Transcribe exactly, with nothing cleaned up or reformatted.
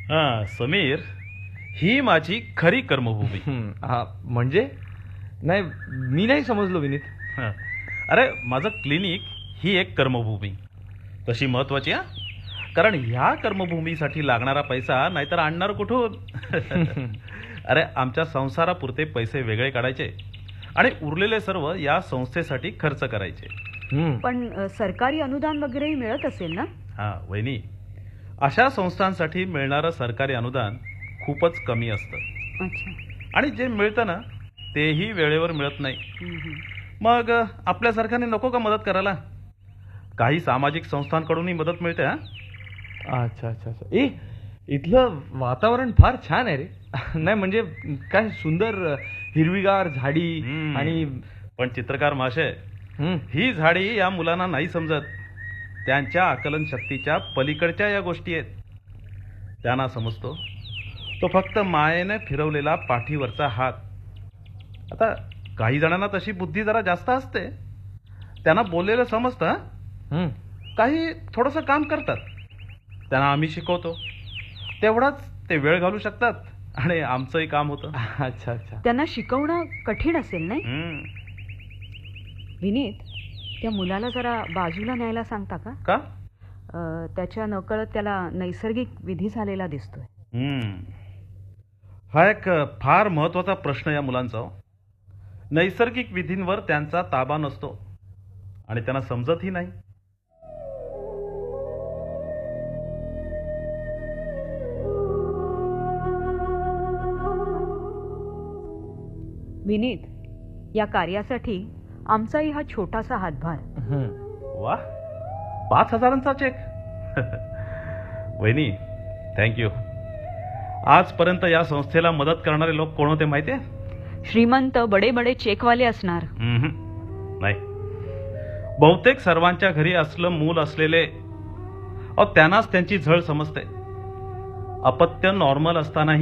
हा समीर, ही माझी खरी कर्मभूमी. हं, हा म्हणजे नाही, मी नाही समजलो विनीत. हा. अरे माझं क्लिनिक ही एक कर्मभूमी, तशी महत्वाची. हा, कारण ह्या कर्मभूमीसाठी लागणारा पैसा नाहीतर आणणार कुठून? अरे आमच्या संसारापुरते पैसे वेगळे काढायचे आणि उरलेले सर्व या संस्थेसाठी खर्च करायचे. हं. पण अ, सरकारी अनुदान वगैरेही मिळत असेल ना? हा वहिनी, अशा संस्थांसाठी मिळणारं सरकारी अनुदान खूपच कमी असतं अच्छा. आणि जे मिळतं ना तेही वेळेवर मिळत नाही. हं, हं. मग अ, आपल्यासारख्याने नको का मदत करायला? काही सामाजिक संस्थांकडूनही मदत मिळते. हा, अच्छा अच्छा अच्छा. ए, इथलं वातावरण फार छान आहे रे. नाही म्हणजे काय सुंदर अ, हिरवीगार झाडी हम्म. आणि पण चित्रकार माशे, हं. ही झाडी या मुलांना नाही समजत. त्यांच्या आकलन शक्तीच्या पलीकडच्या या गोष्टी आहेत. त्यांना समजतो तो फक्त मायेने फिरवलेला पाठीवरचा हात. आता काही जणांना तशी बुद्धी जरा जास्त असते, त्यांना बोललेलं समजतं. हं? हं. काही थोडंसं काम करतात, त्यांना आम्ही शिकवतो, तेवढाच ते वेळ घालू शकतात आणि आमचंही काम होतं. अच्छा अच्छा. त्यांना शिकवणं कठीण असेल नाही? हम्म. विनीत, त्या मुलाला जरा बाजूला न्यायला सांगता का? का? अ, त्याच्या नकळत त्याला नैसर्गिक विधी झालेला दिसतोय. हम्म. हा एक अ, फार महत्वाचा प्रश्न या मुलांचा. हो. नैसर्गिक विधींवर त्यांचा ताबा नसतो आणि त्यांना समजतही नाही. विनीत, या कार्यासाठी आमचाही हा छोटासा हातभार. हं. वा, पाच हजारांचा चेक. वहिनी, थँक्यू. आजपर्यंत या संस्थेला मदत करणारे लोक कोण होते माहितीये? श्रीमंत बडे बडे चेकवाले असणार. हम्म. नाही, बहुतेक सर्वांच्या घरी असलं मूल असलेले, अहो त्यांनाच त्यांची झळ समजते. अपत्य नॉर्मल असतानाही